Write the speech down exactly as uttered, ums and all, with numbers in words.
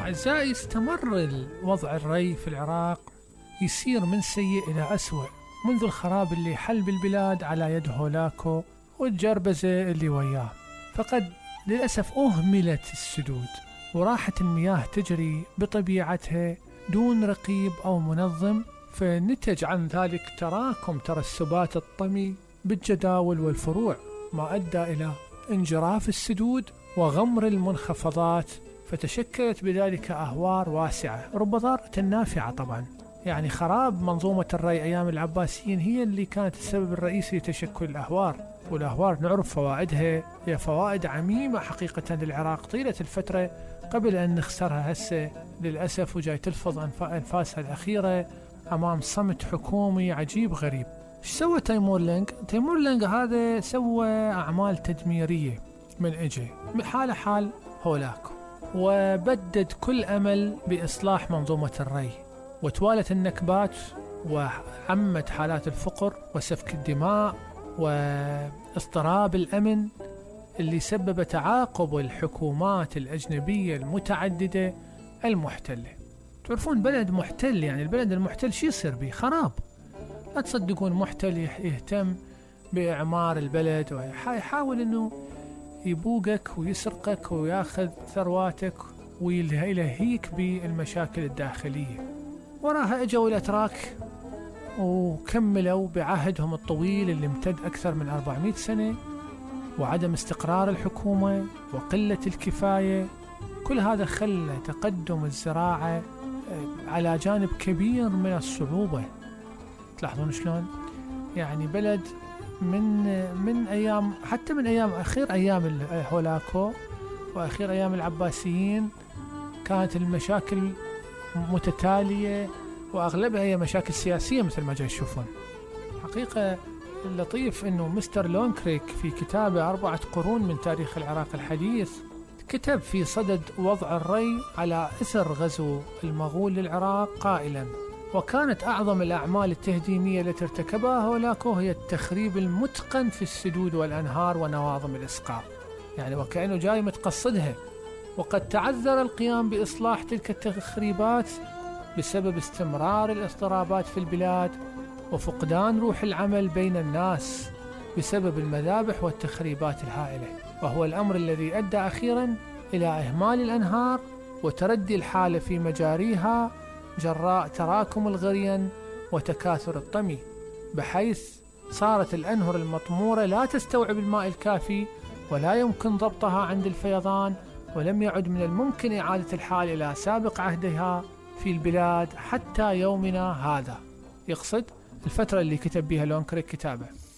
أعزائي، استمر وضع الري في العراق يسير من سيء إلى أسوأ منذ الخراب اللي حل بالبلاد على يد هولاكو والجربزة اللي وياه. فقد للأسف أهملت السدود وراحت المياه تجري بطبيعتها دون رقيب أو منظم، فنتج عن ذلك تراكم ترسبات الطمي بالجداول والفروع، ما أدى إلى انجراف السدود وغمر المنخفضات، فتشكلت بذلك أهوار واسعة رب ضارة نافعة. طبعا يعني خراب منظومة الري أيام العباسيين هي اللي كانت السبب الرئيسي لتشكل الأهوار، والأهوار نعرف فوائدها، هي فوائد عميمة حقيقة للعراق طيلة الفترة قبل أن نخسرها هسه للأسف، وجاي تلفظ أنفاسها الأخيرة أمام صمت حكومي عجيب غريب. ايش سوى تيمور لينك؟ تيمور لينك هذا سوى أعمال تدميرية من إجي حال حال هولاكو، وبدد كل أمل بإصلاح منظومة الري، وتوالت النكبات وعمت حالات الفقر وسفك الدماء واضطراب الأمن اللي سبب تعاقب الحكومات الأجنبية المتعددة المحتلة. تعرفون بلد محتل، يعني البلد المحتل شي يصير به؟ خراب. لا تصدقون محتل يهتم بإعمار البلد ويحاول أنه يبوقك ويسرقك وياخذ ثرواتك ويلهيك بالمشاكل الداخلية. وراها اجوا الأتراك وكملوا بعهدهم الطويل اللي امتد أكثر من أربعمائة سنة، وعدم استقرار الحكومة وقلة الكفاية، كل هذا خلى تقدم الزراعة على جانب كبير من الصعوبة. تلاحظون شلون؟ يعني بلد من من أيام، حتى من أيام أخير أيام هولاكو وأخير أيام العباسيين كانت المشاكل متتالية، وأغلبها هي مشاكل سياسية مثل ما جاي تشوفون. حقيقة اللطيف أنه مستر لونكريك في كتابه أربعة قرون من تاريخ العراق الحديث كتب في صدد وضع الري على إثر غزو المغول للعراق قائلا: وكانت أعظم الأعمال التهديمية التي ارتكبها هولاكو هي التخريب المتقن في السدود والأنهار ونواظم الإسقاط. يعني وكأنه جاي متقصدها، وقد تعذر القيام بإصلاح تلك التخريبات بسبب استمرار الاضطرابات في البلاد وفقدان روح العمل بين الناس بسبب المذابح والتخريبات الهائلة، وهو الأمر الذي أدى أخيرا إلى إهمال الأنهار وتردي الحالة في مجاريها جراء تراكم الغريان وتكاثر الطمي، بحيث صارت الأنهر المطمورة لا تستوعب الماء الكافي ولا يمكن ضبطها عند الفيضان، ولم يعد من الممكن إعادة الحال إلى سابق عهدها في البلاد حتى يومنا هذا. يقصد الفترة اللي كتب بها لونكريك كتابه.